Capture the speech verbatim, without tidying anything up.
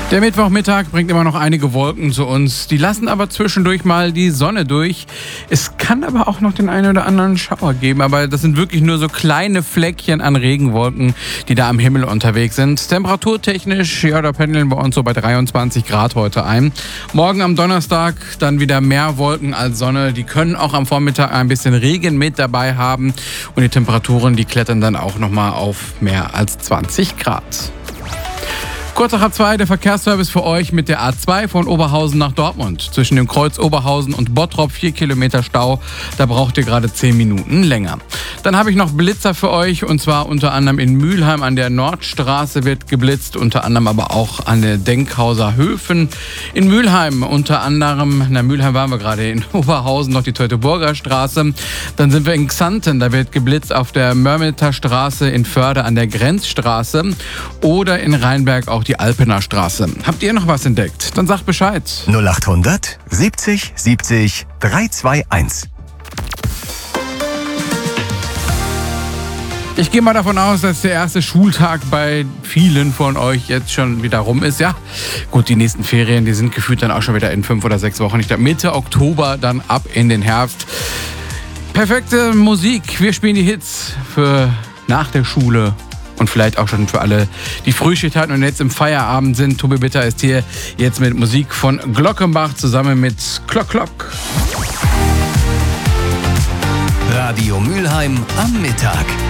Der Mittwochmittag bringt immer noch einige Wolken zu uns. Die lassen aber zwischendurch mal die Sonne durch. Es kann aber auch noch den einen oder anderen Schauer geben. Aber das sind wirklich nur so kleine Fleckchen an Regenwolken, die da am Himmel unterwegs sind. Temperaturtechnisch, ja, da pendeln wir uns so bei dreiundzwanzig Grad heute ein. Morgen am Donnerstag dann wieder mehr Wolken als Sonne. Die können auch am Vormittag ein bisschen Regen mit dabei haben. Und die Temperaturen, die klettern dann auch nochmal auf mehr als zwanzig Grad. Kurz nach H zwei, der Verkehrsservice für euch mit der A zwei von Oberhausen nach Dortmund. Zwischen dem Kreuz Oberhausen und Bottrop vier Kilometer Stau. Da braucht ihr gerade zehn Minuten länger. Dann habe ich noch Blitzer für euch und zwar unter anderem in Mülheim an der Nordstraße wird geblitzt, unter anderem aber auch an der Denkhauser Höfen. In Mülheim unter anderem, na Mülheim waren wir gerade, in Oberhausen noch die Teutoburger Straße. Dann sind wir in Xanten, da wird geblitzt auf der Mörmiter Straße, in Förde an der Grenzstraße oder in Rheinberg auch die Alpener Straße. Habt ihr noch was entdeckt? Dann sagt Bescheid. null achthundert siebzig siebzig dreihunderteinundzwanzig. Ich gehe mal davon aus, dass der erste Schultag bei vielen von euch jetzt schon wieder rum ist. Ja, gut, die nächsten Ferien, die sind gefühlt dann auch schon wieder in fünf oder sechs Wochen. Ich glaube Mitte Oktober dann ab in den Herbst. Perfekte Musik. Wir spielen die Hits für nach der Schule. Und vielleicht auch schon für alle, die Frühschicht hatten und jetzt im Feierabend sind. Tobi Bitter ist hier jetzt mit Musik von Glockenbach zusammen mit Klock Klock. Radio Mülheim am Mittag.